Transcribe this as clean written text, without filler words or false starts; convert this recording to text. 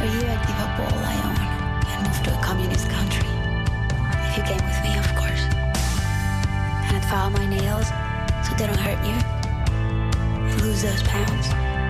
For you, I'd give up all I own and move to a communist country. If you came with me, of course. And I'd file my nails so they don't hurt you. And lose those pounds.